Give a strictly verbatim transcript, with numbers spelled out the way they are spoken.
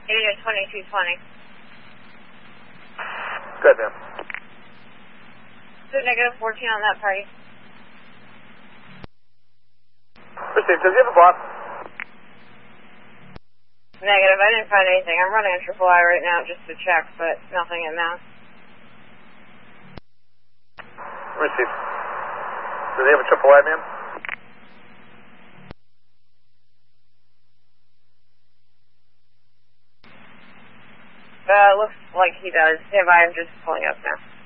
Data twenty-two twenty. Good, ma'am. So negative fourteen on that party. Received. Does he have a block? Negative. I didn't find anything. I'm running a triple I right now just to check, but nothing in Mass. Received. Do they have a triple I, ma'am? Uh, looks like he does. Yeah, I'm just pulling up now.